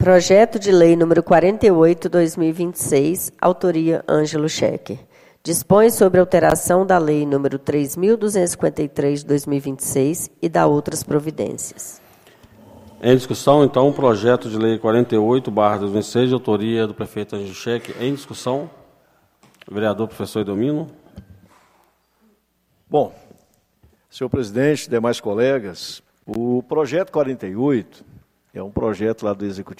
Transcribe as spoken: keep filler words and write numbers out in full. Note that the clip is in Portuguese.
Projeto de Lei número quarenta e oito, dois mil e vinte e seis, autoria Ângelo Schecker. Dispõe sobre alteração da Lei número três mil duzentos e cinquenta e três, de dois mil e vinte e seis e da outras providências. Em discussão, então, o projeto de lei quarenta e oito, barra dois mil e vinte e seis, de autoria do prefeito Ângelo Schecker. Em discussão, o vereador professor Edelmino. Bom, senhor presidente, demais colegas, o projeto quarenta e oito é um projeto lá do Executivo